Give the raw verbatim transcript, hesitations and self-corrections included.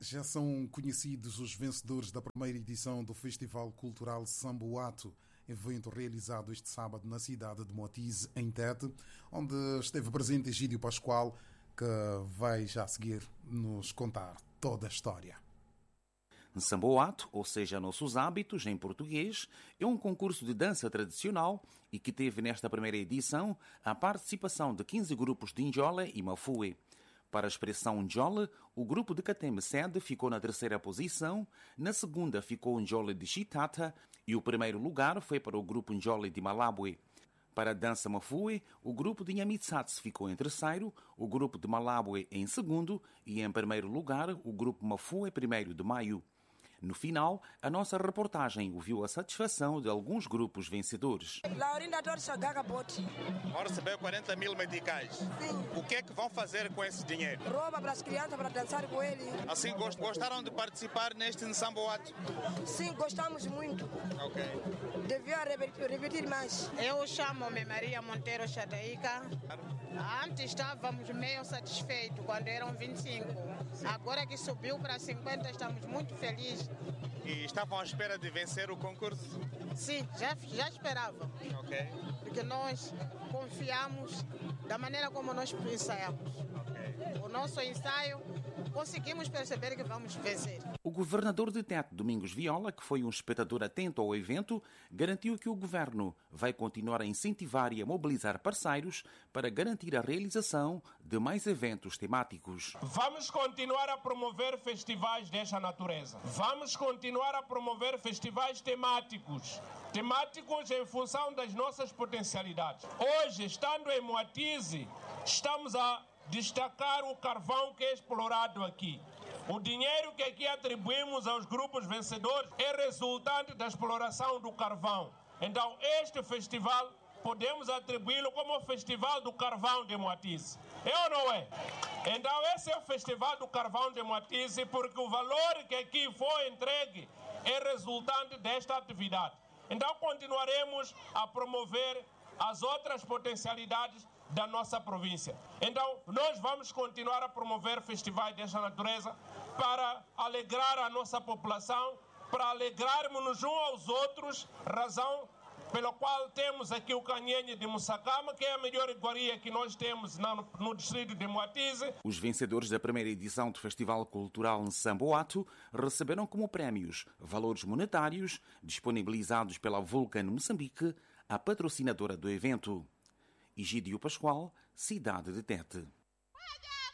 Já são conhecidos os vencedores da primeira edição do Festival Cultural Samboato, evento realizado este sábado na cidade de Moatize, em Tete, onde esteve presente Egídio Pascoal, que vai já a seguir nos contar toda a história. Samboato, ou seja, Nossos Hábitos, em português, é um concurso de dança tradicional e que teve nesta primeira edição a participação de quinze grupos de Ndjole e Mafue. Para a expressão Ndjole, o grupo de Kateme Sede ficou na terceira posição, na segunda ficou o Ndjole de Chitata e o primeiro lugar foi para o grupo Ndjole de Malabwe. Para a dança Mafue, o grupo de Nyamitsatse ficou em terceiro, o grupo de Malabwe em segundo e, em primeiro lugar, o grupo Mafue primeiro de Maio. No final, a nossa reportagem ouviu a satisfação de alguns grupos vencedores. Laurinda Torcha Gagaboti. Vão receber quarenta mil meticais. Sim. O que é que vão fazer com esse dinheiro? Rouba para as crianças para dançar com ele. Assim, gostaram de participar neste Samboato? Sim, gostamos muito. Ok. Devia repetir mais. Eu chamo-me Maria Monteiro Xadaíca. Antes estávamos meio satisfeitos quando eram vinte e cinco. Agora que subiu para cinquenta, estamos muito felizes. E estavam à espera de vencer o concurso? Sim, já, já esperava. Ok. Porque nós confiamos da maneira como nós ensaiamos. Ok. O nosso ensaio, conseguimos perceber que vamos vencer. O governador de Tete, Domingos Viola, que foi um espectador atento ao evento, garantiu que o governo vai continuar a incentivar e a mobilizar parceiros para garantir a realização de mais eventos temáticos. Vamos continuar a promover festivais desta natureza. Vamos continuar a promover festivais temáticos. Temáticos em função das nossas potencialidades. Hoje, estando em Moatize, estamos a destacar o carvão que é explorado aqui. O dinheiro que aqui atribuímos aos grupos vencedores é resultante da exploração do carvão. Então, este festival podemos atribuí-lo como o Festival do Carvão de Moatize. É ou não é? Então, esse é o Festival do Carvão de Moatize porque o valor que aqui foi entregue é resultante desta atividade. Então, continuaremos a promover as outras potencialidades da nossa província. Então, nós vamos continuar a promover festivais desta natureza para alegrar a nossa população, para alegrarmos-nos uns aos outros, razão pela qual temos aqui o Canhenhe de Mussakama, que é a melhor iguaria que nós temos no, no distrito de Moatize. Os vencedores da primeira edição do Festival Cultural Samboato receberam como prémios valores monetários disponibilizados pela Vulcan Moçambique, a patrocinadora do evento. Egídio Pascoal, cidade de Tete.